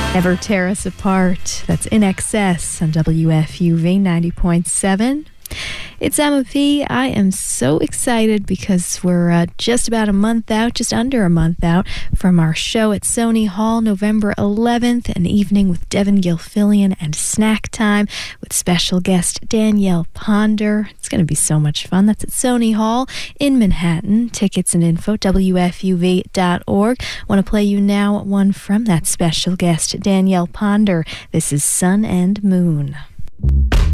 Never Tear Us Apart. That's In Excess on WFUV 90.7. It's Emma P. I am so excited because we're just about a month out, just under a month out from our show at Sony Hall, November 11th, an evening with Devin Gilfillian and Snack Time with special guest Danielle Ponder. It's going to be so much fun. That's at Sony Hall in Manhattan. Tickets and info, WFUV.org. Want to play you now one from that special guest, Danielle Ponder. This is Sun and Moon.